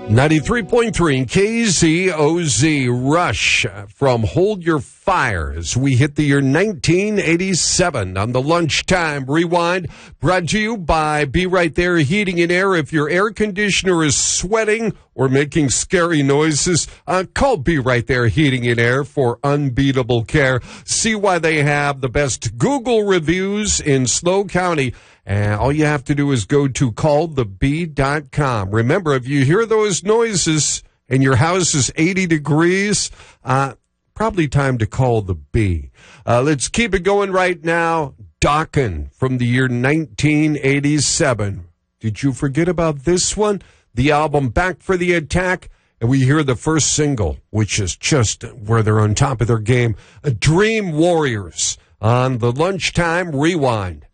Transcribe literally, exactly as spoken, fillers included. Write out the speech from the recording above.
ninety-three point three K Z O Z, Rush from Hold Your Fire as we hit the year nineteen eighty-seven on the Lunchtime Rewind, brought to you by Be Right There Heating and Air. If your air conditioner is sweating or making scary noises, uh, call Be Right There Heating and Air for unbeatable care. See why they have the best Google reviews in Snow County. And all you have to do is go to call the bee dot com. Remember, if you hear those noises and your house is eighty degrees, uh, probably time to call the Bee. Uh, let's keep it going right now. Dokken from the year nineteen eighty-seven. Did you forget about this one? The album Back for the Attack. And we hear the first single, which is just where they're on top of their game. Dream Warriors on the Lunchtime Rewind.